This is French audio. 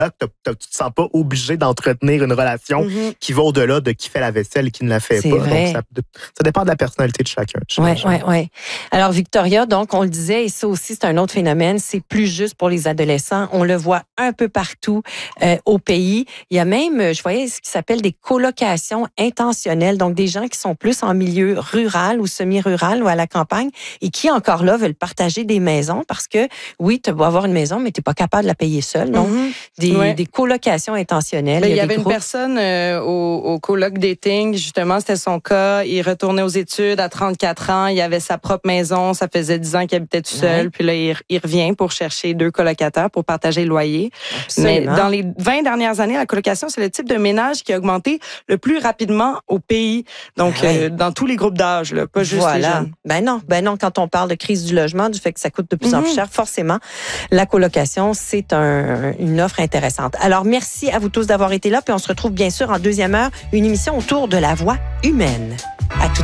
tu te sens pas obligé d'entretenir une relation qui va au-delà de qui fait la vaisselle et qui ne la fait pas. Vrai. Donc, ça dépend de la personnalité de chacun. Oui. Alors, Victoria, donc, on le disait, et ça aussi, c'est un autre phénomène, c'est plus juste pour les adolescents. On le voit un peu partout au pays. Il y a même, je voyais ce qui s'appelle des colocations intentionnelles, donc des gens qui sont plus en milieu rural ou semi-rural ou à la campagne et qui, encore là, veulent partager des maisons parce que, oui, tu vas avoir une maison, mais tu n'es pas capable de la payer seule. Donc, des colocations intentionnelles. Il y avait une personne au coloc dating, justement, c'était son cas. Il retournait aux études à 34 ans. Il avait sa propre maison. Ça faisait 10 ans qu'il habitait tout seul. Puis là, il revient pour chercher 2 colocataires pour partager le loyer. Absolument. Mais dans les 20 dernières années, la colocation, c'est le type de ménage qui a augmenté le plus rapidement au pays. Donc, dans tous les groupes d'âge, là, pas juste les jeunes. Ben non. Quand on parle de crise du logement, du fait que ça coûte de plus en plus cher, forcément, la colocation, c'est une offre intéressante. Alors, merci à vous tous d'avoir été là. Puis on se retrouve bien sûr en deuxième heure, une émission autour de la voix humaine.